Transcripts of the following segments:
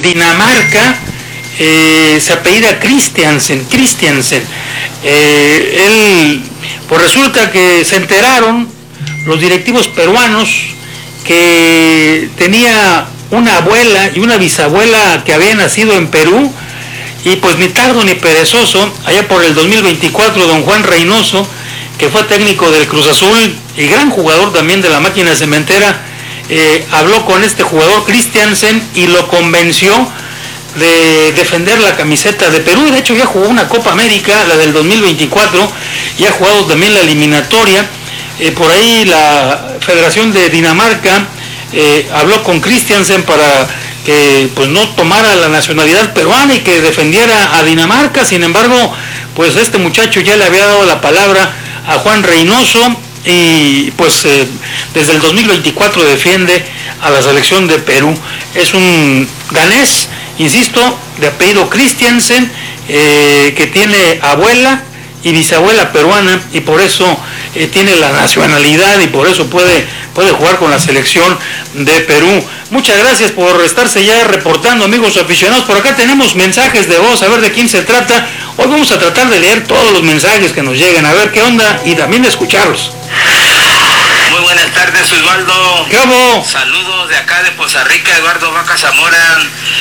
Dinamarca, se apellida Christiansen. Él, pues resulta que se enteraron los directivos peruanos que tenía una abuela y una bisabuela que habían nacido en Perú, y pues ni tardo ni perezoso, allá por el 2024, don Juan Reynoso, que fue técnico del Cruz Azul y gran jugador también de la máquina cementera, habló con este jugador Christiansen y lo convenció de defender la camiseta de Perú. De hecho ya jugó una Copa América, la del 2024, y ha jugado también la eliminatoria. Por ahí la Federación de Dinamarca habló con Christiansen para que pues no tomara la nacionalidad peruana y que defendiera a Dinamarca. Sin embargo, pues este muchacho ya le había dado la palabra a Juan Reynoso y pues desde el 2024 defiende a la selección de Perú. Es un danés, insisto, de apellido Christiansen, que tiene abuela y bisabuela peruana, y por eso tiene la nacionalidad y por eso puede jugar con la selección de Perú. Muchas gracias por estarse ya reportando, amigos aficionados. Por acá tenemos mensajes de voz, a ver de quién se trata. Hoy vamos a tratar de leer todos los mensajes que nos lleguen, a ver qué onda, y también de escucharlos. Muy buenas tardes, Osvaldo. ¿Qué hubo? Saludos de acá de Poza Rica, Eduardo Vaca Zamora.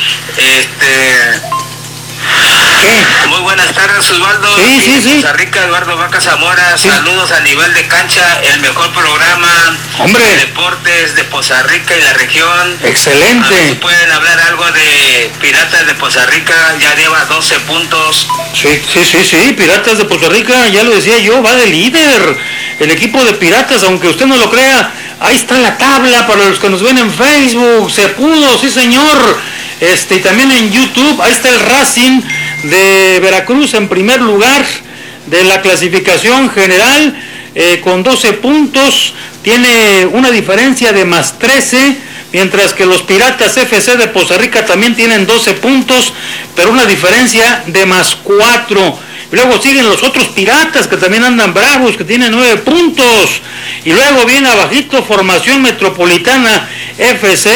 ¿Qué? Muy buenas tardes, Osvaldo. Sí. Poza Rica, Eduardo Vaca Zamora. Sí. Saludos a nivel de cancha, el mejor programa de deportes de Poza Rica y la región. Excelente. A ver si pueden hablar algo de Piratas de Poza Rica, ya lleva 12 puntos. Sí, Piratas de Poza Rica, ya lo decía yo, va de líder el equipo de Piratas, aunque usted no lo crea. Ahí está la tabla para los que nos ven en Facebook, se pudo, sí señor. Y también en YouTube, ahí está el Racing de Veracruz en primer lugar de la clasificación general, con 12 puntos, tiene una diferencia de más 13, mientras que los Piratas FC de Poza Rica también tienen 12 puntos, pero una diferencia de más 4. Luego siguen los otros Piratas que también andan bravos, que tienen 9 puntos. Y luego viene abajito Formación Metropolitana FC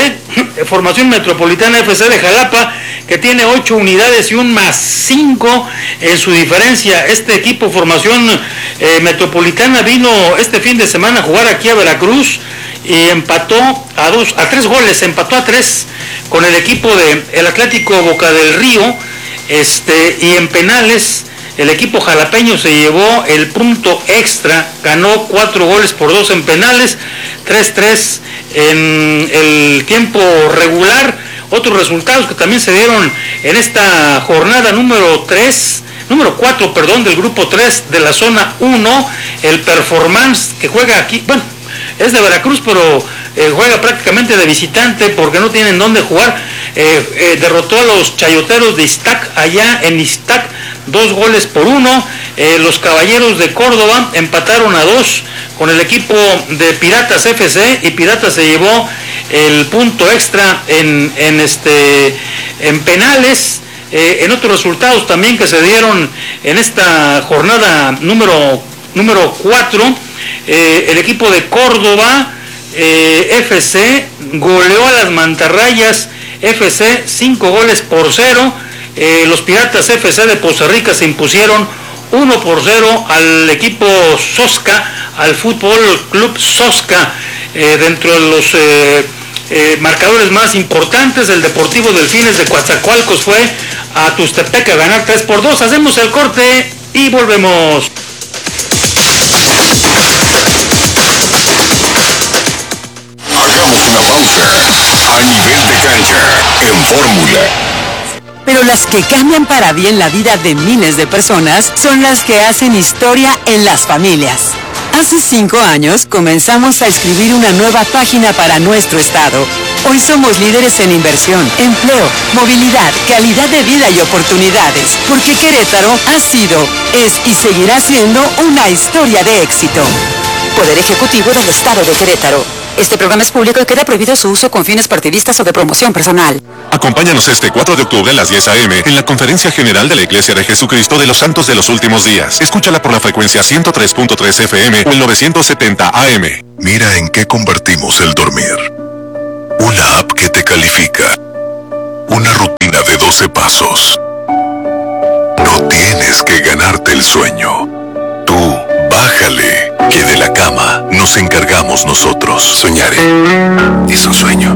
de Jalapa, que tiene 8 unidades y un más 5 en su diferencia. Este equipo Formación Metropolitana vino este fin de semana a jugar aquí a Veracruz y empató a 3 goles, empató a 3 con el equipo del Atlético Boca del Río, y en penales el equipo jalapeño se llevó el punto extra, ganó 4-2 en penales, 3-3 en el tiempo regular. Otros resultados que también se dieron en esta jornada número 4, del grupo 3 de la zona 1, el Performance, que juega aquí, bueno, es de Veracruz, pero juega prácticamente de visitante porque no tienen dónde jugar. Derrotó a los Chayoteros de Iztac, allá en Iztac, 2-1. Los Caballeros de Córdoba empataron a 2 con el equipo de Piratas FC, y Piratas se llevó el punto extra en penales. En otros resultados también que se dieron en esta jornada número 4, el equipo de Córdoba FC goleó a las Mantarrayas FC 5-0. Los Piratas FC de Poza Rica se impusieron 1-0 al equipo Sosca, al Fútbol Club Sosca. Dentro de los marcadores más importantes, el Deportivo Delfines de Coatzacoalcos fue a Tustepec a ganar 3-2. Hacemos el corte y volvemos. Hagamos una pausa. A nivel de cancha, en Fórmula. Pero las que cambian para bien la vida de miles de personas son las que hacen historia en las familias. Hace 5 años comenzamos a escribir una nueva página para nuestro estado. Hoy somos líderes en inversión, empleo, movilidad, calidad de vida y oportunidades, porque Querétaro ha sido, es y seguirá siendo una historia de éxito. Poder Ejecutivo del Estado de Querétaro. Este programa es público y queda prohibido su uso con fines partidistas o de promoción personal. Acompáñanos este 4 de octubre a las 10 a.m. en la Conferencia General de la Iglesia de Jesucristo de los Santos de los Últimos Días. Escúchala por la frecuencia 103.3 FM o el 970 AM. Mira en qué convertimos el dormir. Una app que te califica. Una rutina 12 pasos. No tienes que ganarte el sueño. Tú, bájale, que de la cama nos encargamos nosotros. Soñaré es un sueño.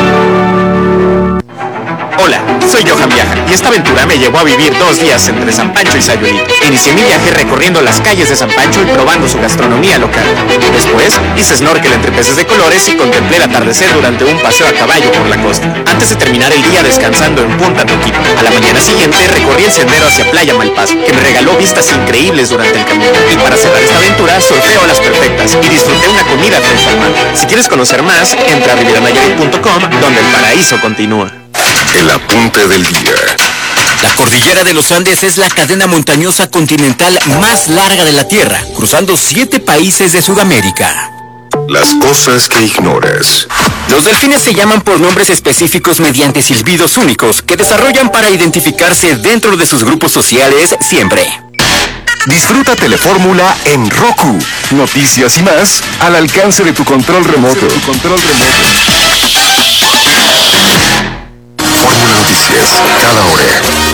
Hola, soy Johan Viaja y esta aventura me llevó a vivir 2 días entre San Pancho y Sayulita. Inicié mi viaje recorriendo las calles de San Pancho y probando su gastronomía local. Después hice snorkel entre peces de colores y contemplé el atardecer durante un paseo a caballo por la costa. Antes de terminar el día descansando en Punta Toquito. A la mañana siguiente recorrí el sendero hacia Playa Malpaso, que me regaló vistas increíbles durante el camino. Y para cerrar esta aventura surfé olas perfectas y disfruté una comida frente al mar. Si quieres conocer más, entra a rivieranayarit.com, donde el paraíso continúa. El apunte del día. La cordillera de los Andes es la cadena montañosa continental más larga de la Tierra, cruzando 7 países de Sudamérica. Las cosas que ignoras. Los delfines se llaman por nombres específicos mediante silbidos únicos que desarrollan para identificarse dentro de sus grupos sociales siempre. Disfruta Telefórmula en Roku. Noticias y más al alcance de tu control remoto. Fórmula Noticias, cada hora.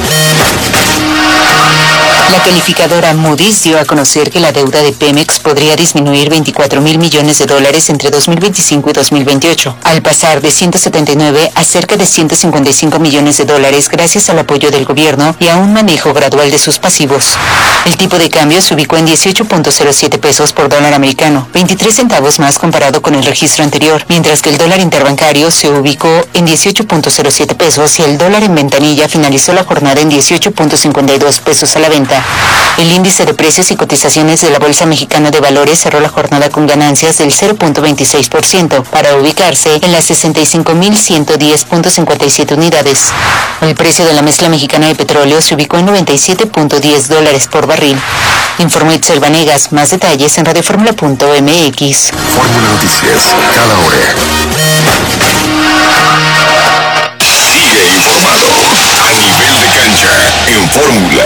La calificadora Moody's dio a conocer que la deuda de Pemex podría disminuir $24,000 millones entre 2025 y 2028, al pasar de 179 a cerca de $155 millones gracias al apoyo del gobierno y a un manejo gradual de sus pasivos. El tipo de cambio se ubicó en 18.07 pesos por dólar americano, 23 centavos más comparado con el registro anterior, mientras que el dólar interbancario se ubicó en 18.07 pesos y el dólar en ventanilla finalizó la jornada en 18.52 pesos a la venta. El índice de precios y cotizaciones de la Bolsa Mexicana de Valores cerró la jornada con ganancias del 0.26% para ubicarse en las 65.110.57 unidades. El precio de la mezcla mexicana de petróleo se ubicó en $97.10 por barril. Informó Itzel Vanegas. Más detalles en radioformula.mx. Fórmula Noticias, cada hora. Sigue informado a nivel de cancha en Fórmula.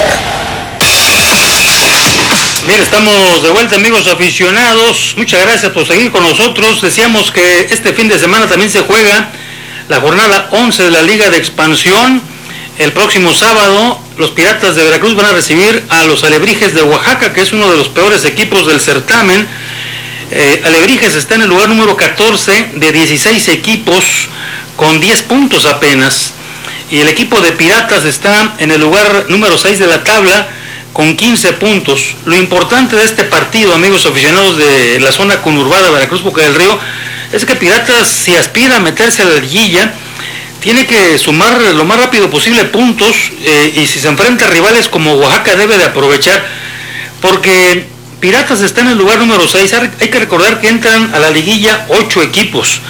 Bien, estamos de vuelta, amigos aficionados. Muchas gracias por seguir con nosotros. Decíamos que este fin de semana también se juega la jornada 11 de la Liga de Expansión. El próximo sábado los Piratas de Veracruz van a recibir a los Alebrijes de Oaxaca, que es uno de los peores equipos del certamen. Alebrijes está en el lugar número 14 de 16 equipos con 10 puntos apenas. Y el equipo de Piratas está en el lugar número 6 de la tabla con 15 puntos. Lo importante de este partido, amigos aficionados de la zona conurbada de Veracruz, Boca del Río, es que Piratas, si aspira a meterse a la liguilla, tiene que sumar lo más rápido posible puntos, y si se enfrenta a rivales como Oaxaca debe de aprovechar, porque Piratas está en el lugar número 6. Hay que recordar que entran a la liguilla 8 equipos,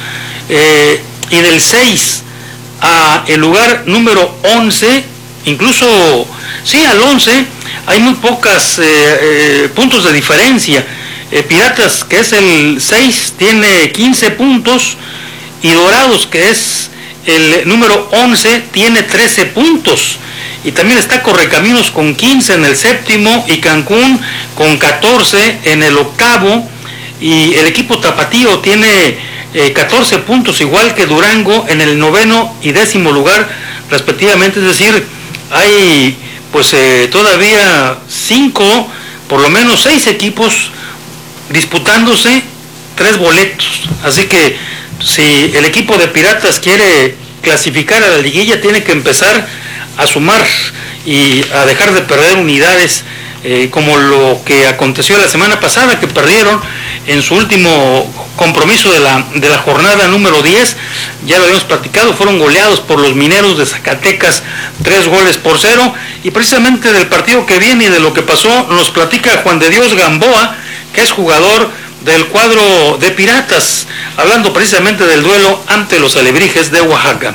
y del 6 a el lugar número 11, incluso sí al 11, hay muy pocas puntos de diferencia. Piratas, que es el 6, tiene 15 puntos, y Dorados, que es el número 11, tiene 13 puntos. Y también está Correcaminos con 15 en el séptimo, y Cancún con 14 en el octavo, y el equipo Tapatío tiene 14 puntos, igual que Durango, en el noveno y décimo lugar respectivamente. Es decir, hay pues todavía 5, por lo menos 6 equipos disputándose 3 boletos. Así que si el equipo de Piratas quiere clasificar a la liguilla, tiene que empezar a sumar y a dejar de perder unidades, como lo que aconteció la semana pasada, que perdieron en su último compromiso de la jornada número 10. Ya lo habíamos platicado, fueron goleados por los Mineros de Zacatecas 3-0. Y precisamente del partido que viene y de lo que pasó nos platica Juan de Dios Gamboa, que es jugador del cuadro de Piratas, hablando precisamente del duelo ante los Alebrijes de Oaxaca.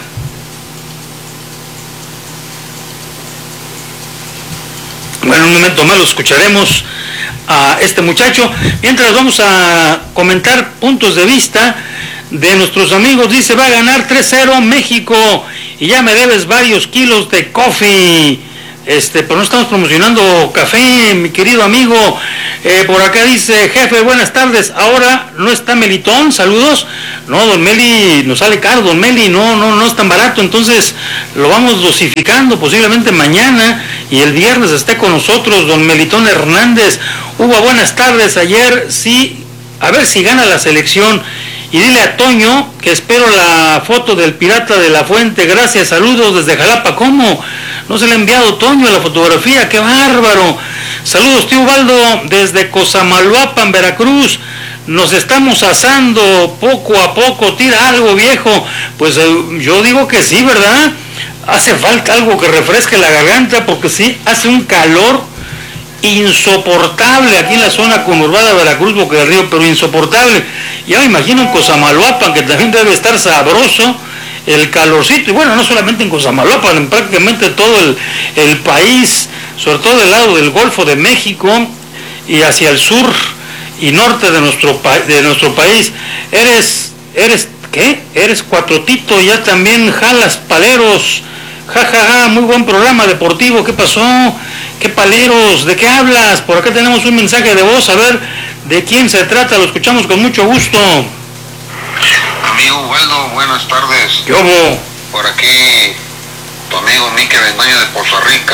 Bueno, en un momento más lo escucharemos a este muchacho. Mientras vamos a comentar puntos de vista de nuestros amigos. Dice, va a ganar 3-0 México y ya me debes varios kilos de coffee. pero no estamos promocionando café, mi querido amigo. Por acá dice, jefe, buenas tardes, ahora no está Melitón, saludos. No, don Meli, nos sale caro, don Meli, no es tan barato, entonces lo vamos dosificando, posiblemente mañana y el viernes esté con nosotros don Melitón Hernández. Hugo, buenas tardes, ayer sí, a ver si gana la selección. Y dile a Toño que espero la foto del Pirata de la Fuente. Gracias, saludos desde Jalapa. ¿Cómo? No se le ha enviado Toño la fotografía, qué bárbaro. Saludos, tío Ubaldo, desde Cosamaloapan, Veracruz. Nos estamos asando poco a poco. Tira algo, viejo. Pues yo digo que sí, ¿verdad? Hace falta algo que refresque la garganta, porque sí, hace un calor insoportable aquí en la zona conurbada de Veracruz, Boca del Río, pero insoportable. Ya me imagino en Cosamaloapan, que también debe estar sabroso el calorcito, y bueno, no solamente en Cosamaloapan, en prácticamente todo el país, sobre todo del lado del Golfo de México y hacia el sur y norte de nuestro país. Eres ¿qué? Eres cuatrotito, ya también jalas paleros. Ja, muy buen programa deportivo. ¿Qué pasó? ¿Qué paleros? ¿De qué hablas? Por acá tenemos un mensaje de voz, a ver de quién se trata, lo escuchamos con mucho gusto. Amigo Ubaldo, buenas tardes. ¿Qué hubo? Por aquí, tu amigo Mike Bendaño de Poza Rica.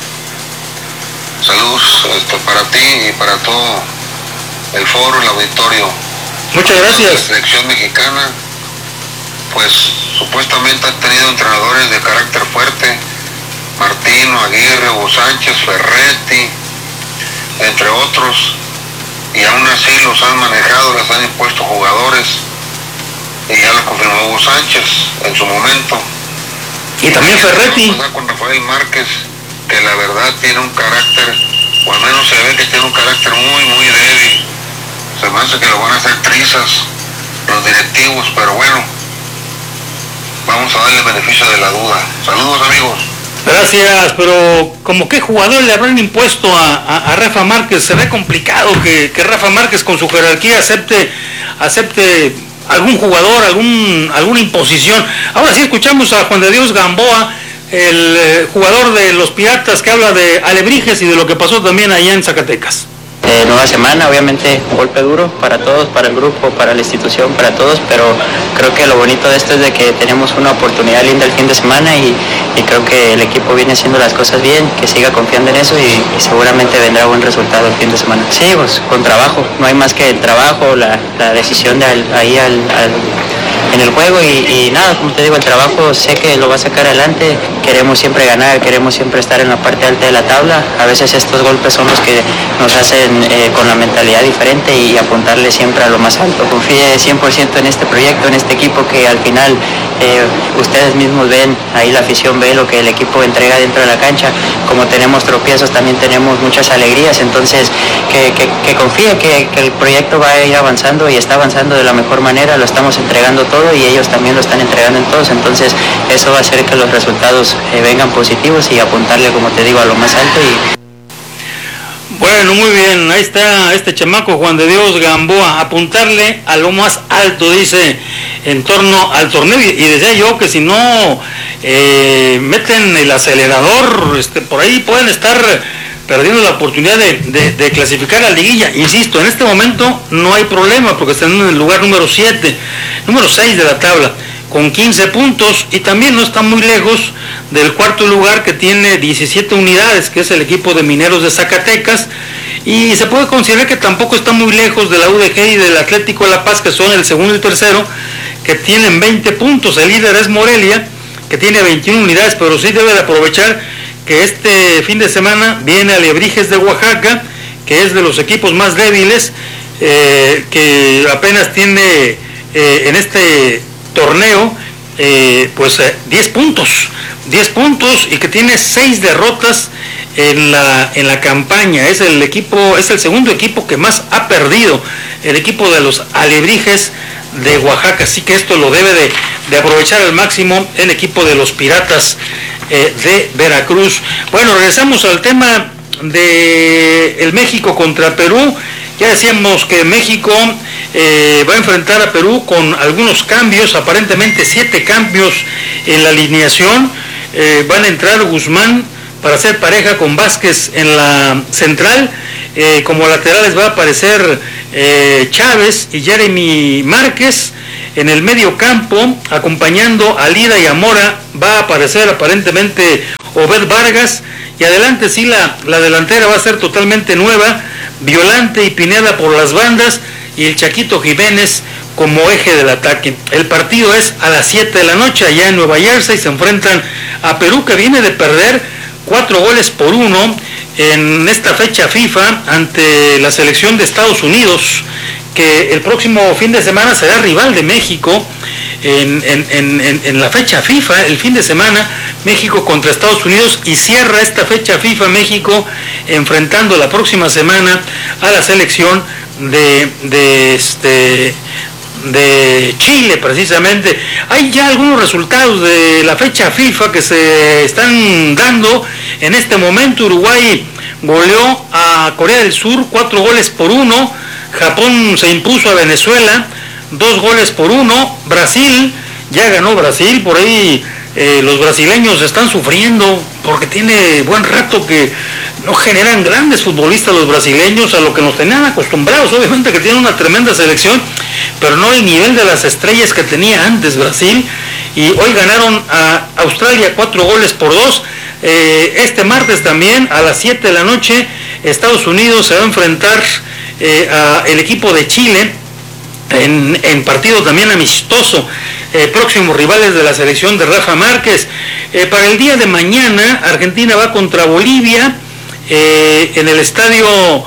Saludos para ti y para todo el foro, el auditorio. Muchas gracias. La selección mexicana, pues supuestamente ha tenido entrenadores de carácter fuerte, Martino, Aguirre, Hugo Sánchez, Ferretti, entre otros, y aún así los han manejado, les han impuesto jugadores, y ya lo confirmó Hugo Sánchez en su momento. Y también Ferretti. Con Rafael Márquez, que la verdad tiene un carácter, o al menos se ve que tiene un carácter muy, muy débil. Se me hace que lo van a hacer trizas los directivos, pero bueno, vamos a darle el beneficio de la duda. Saludos, amigos. Gracias, pero ¿como qué jugador le habrán impuesto a Rafa Márquez? Se ve complicado que Rafa Márquez con su jerarquía acepte algún jugador, alguna imposición. Ahora sí escuchamos a Juan de Dios Gamboa, el jugador de los Piratas, que habla de Alebrijes y de lo que pasó también allá en Zacatecas. Nueva semana, obviamente un golpe duro para todos, para el grupo, para la institución, para todos, pero creo que lo bonito de esto es de que tenemos una oportunidad linda el fin de semana y creo que el equipo viene haciendo las cosas bien, que siga confiando en eso y seguramente vendrá buen resultado el fin de semana. Sí, pues con trabajo, no hay más que el trabajo, la decisión de ahí en el juego y nada, como te digo, el trabajo sé que lo va a sacar adelante, queremos siempre ganar, queremos siempre estar en la parte alta de la tabla, a veces estos golpes son los que nos hacen con la mentalidad diferente y apuntarle siempre a lo más alto. Confíe 100% en este proyecto, en este equipo que al final ustedes mismos ven, ahí la afición ve lo que el equipo entrega dentro de la cancha, como tenemos tropiezos también tenemos muchas alegrías, entonces que confíe que el proyecto va a ir avanzando y está avanzando de la mejor manera, lo estamos entregando todo y ellos también lo están entregando en todos, entonces eso va a hacer que los resultados vengan positivos y apuntarle, como te digo, a lo más alto. Bueno, muy bien, ahí está este chamaco Juan de Dios Gamboa, apuntarle a lo más alto, dice, en torno al torneo, y decía yo que si no meten el acelerador, por ahí pueden estar perdiendo la oportunidad de clasificar a la liguilla. Insisto, en este momento no hay problema porque están en el lugar número 6 de la tabla, con 15 puntos, y también no está muy lejos del cuarto lugar, que tiene 17 unidades, que es el equipo de Mineros de Zacatecas, y se puede considerar que tampoco está muy lejos de la UDG y del Atlético de La Paz, que son el segundo y tercero, que tienen 20 puntos. El líder es Morelia, que tiene 21 unidades, pero sí debe de aprovechar que este fin de semana viene Alebrijes de Oaxaca, que es de los equipos más débiles, que apenas tiene en este torneo 10 puntos, y que tiene 6 derrotas en la campaña. Es el segundo equipo que más ha perdido, el equipo de los Alebrijes de Oaxaca, así que esto lo debe de aprovechar al máximo el equipo de los Piratas de Veracruz. Bueno, regresamos al tema de el México contra Perú. Ya decíamos que México va a enfrentar a Perú con algunos cambios, aparentemente 7 cambios en la alineación. Van a entrar Guzmán, para hacer pareja con Vázquez en la central. Como laterales va a aparecer Chávez y Jeremy Márquez. En el medio campo, acompañando a Lira y a Mora, va a aparecer aparentemente Obed Vargas. Y adelante sí, la delantera va a ser totalmente nueva. Violante y Pineda por las bandas y el Chaquito Jiménez como eje del ataque. El partido es a las 7 de la noche allá en Nueva Jersey. Se enfrentan a Perú, que viene de perder 4-1 en esta fecha FIFA ante la selección de Estados Unidos, que el próximo fin de semana será rival de México en la fecha FIFA. El fin de semana México contra Estados Unidos, y cierra esta fecha FIFA México enfrentando la próxima semana a la selección de Chile, precisamente. Hay ya algunos resultados de la fecha FIFA que se están dando en este momento. Uruguay goleó a Corea del Sur 4-1. Japón se impuso a Venezuela 2-1. Brasil, ya ganó Brasil. Por ahí los brasileños están sufriendo porque tiene buen rato que no generan grandes futbolistas los brasileños, a lo que nos tenían acostumbrados. Obviamente que tienen una tremenda selección, pero no el nivel de las estrellas que tenía antes Brasil. Y hoy ganaron a Australia 4-2. Este martes también a las 7 de la noche Estados Unidos se va a enfrentar a el equipo de Chile en partido también amistoso. Próximos rivales de la selección de Rafa Márquez. Para el día de mañana Argentina va contra Bolivia en el estadio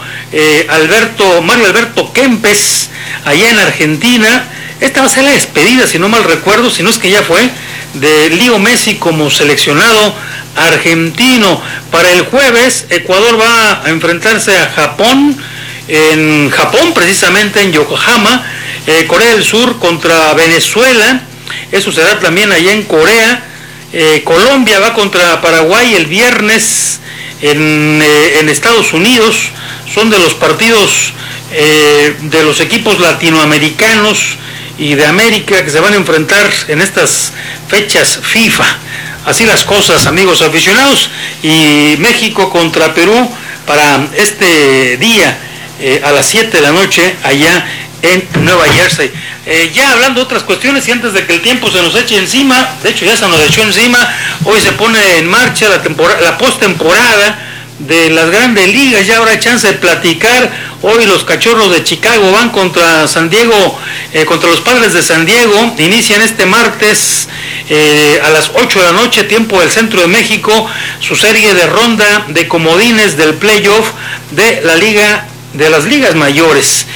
Mario Alberto Kempes, allá en Argentina. Esta va a ser la despedida, si no mal recuerdo, si no es que ya fue, de Leo Messi como seleccionado argentino. Para el jueves, Ecuador va a enfrentarse a Japón, en Japón precisamente, en Yokohama. Corea del Sur contra Venezuela, eso será también allá en Corea. Colombia va contra Paraguay el viernes en Estados Unidos. Son de los partidos de los equipos latinoamericanos y de América que se van a enfrentar en estas fechas FIFA. Así las cosas, amigos aficionados. Y México contra Perú para este día a las 7 de la noche allá en Nueva Jersey. Ya hablando de otras cuestiones, y antes de que el tiempo se nos eche encima, de hecho ya se nos echó encima, hoy se pone en marcha la postemporada de las grandes ligas. Ya habrá chance de platicar. Hoy los Cachorros de Chicago van contra San Diego, contra los Padres de San Diego. Inician este martes a las 8 de la noche, tiempo del centro de México, su serie de ronda de comodines del playoff de la liga, de las ligas mayores.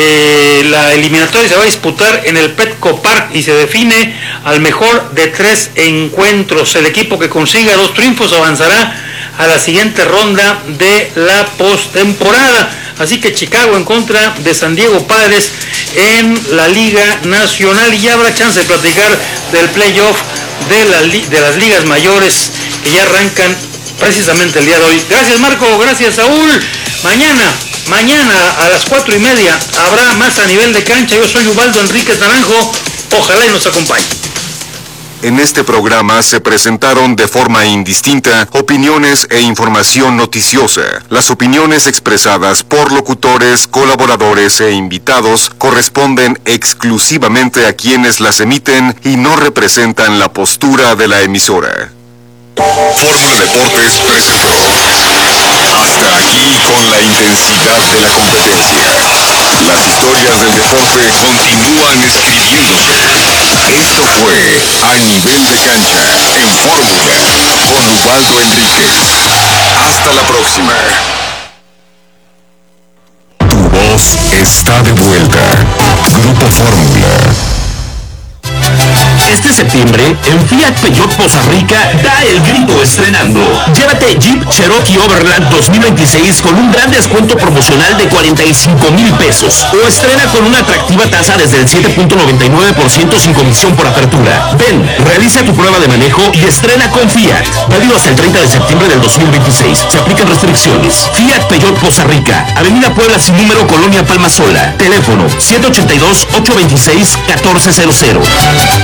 La eliminatoria se va a disputar en el Petco Park y se define al mejor de 3 encuentros. El equipo que consiga 2 triunfos avanzará a la siguiente ronda de la postemporada. Así que Chicago en contra de San Diego Padres en la Liga Nacional, y ya habrá chance de platicar del playoff de las ligas mayores que ya arrancan precisamente el día de hoy. Gracias, Marco, gracias, Saúl. Mañana a las 4:30 habrá más a nivel de cancha. Yo soy Ubaldo Enríquez Naranjo, ojalá y nos acompañe. En este programa se presentaron de forma indistinta opiniones e información noticiosa. Las opiniones expresadas por locutores, colaboradores e invitados corresponden exclusivamente a quienes las emiten y no representan la postura de la emisora. Fórmula Deportes presentó. Hasta aquí con la intensidad de la competencia. Las historias del deporte continúan escribiéndose. Esto fue A Nivel de Cancha en Fórmula con Ubaldo Enríquez. Hasta la próxima. Tu voz está de vuelta. Grupo Fórmula. Este septiembre, en Fiat Peugeot Poza Rica, da el grito estrenando. Llévate Jeep Cherokee Overland 2026 con un gran descuento promocional de 45,000 pesos. O estrena con una atractiva tasa desde el 7.99% sin comisión por apertura. Ven, realiza tu prueba de manejo y estrena con Fiat. Válido hasta el 30 de septiembre del 2026. Se aplican restricciones. Fiat Peugeot Poza Rica, Avenida Puebla sin número, Colonia Palma Sola. Teléfono 782-826-1400. En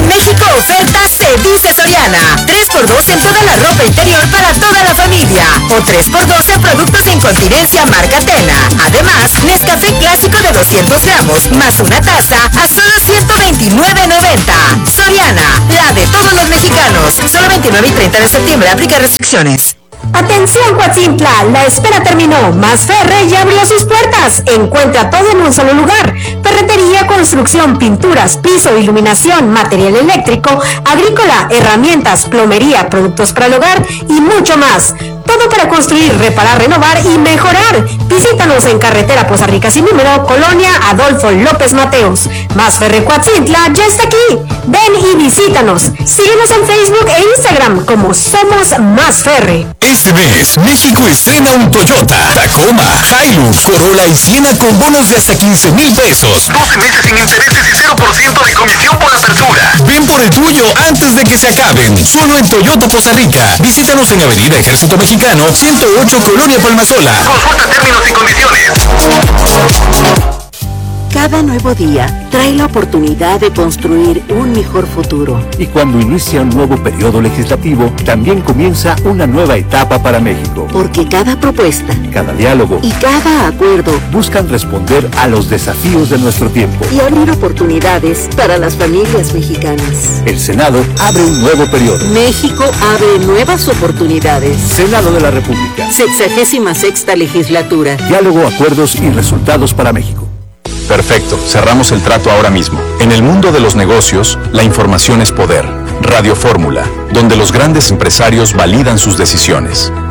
México oferta se dice Soriana. 3x2 en toda la ropa interior para toda la familia. O 3x2 en productos de incontinencia marca Tena. Además, Nescafé clásico de 200 gramos más una taza a solo $129.90. Soriana, la de todos los mexicanos. Solo 29 y 30 de septiembre. Aplica restricciones. Atención Coatzintla, la espera terminó. Más Ferre ya abrió sus puertas. Encuentra todo en un solo lugar. Ferretería, construcción, pinturas, piso, iluminación, material eléctrico, agrícola, herramientas, plomería, productos para el hogar y mucho más. Todo para construir, reparar, renovar y mejorar. Visítanos en carretera Poza Rica sin número, Colonia Adolfo López Mateos. Más Ferre Coatzintla ya está aquí. Ven y visítanos. Síguenos en Facebook e Instagram como Somos Más Ferre. Este mes, México estrena un Toyota, Tacoma, Hilux, Corolla y Siena con bonos de hasta 15,000 pesos. 12 meses sin intereses y 0% de comisión por apertura. Ven por el tuyo antes de que se acaben. Solo en Toyota Poza Rica. Visítanos en Avenida Ejército Mexicano, 108, Colonia Palmasola. Consulta términos y condiciones. Cada nuevo día trae la oportunidad de construir un mejor futuro. Y cuando inicia un nuevo periodo legislativo, también comienza una nueva etapa para México. Porque cada propuesta, cada diálogo y cada acuerdo buscan responder a los desafíos de nuestro tiempo y abrir oportunidades para las familias mexicanas. El Senado abre un nuevo periodo. México abre nuevas oportunidades. Senado de la República. 66ª legislatura. Diálogo, acuerdos y resultados para México. Perfecto, cerramos el trato ahora mismo. En el mundo de los negocios, la información es poder. Radio Fórmula, donde los grandes empresarios validan sus decisiones.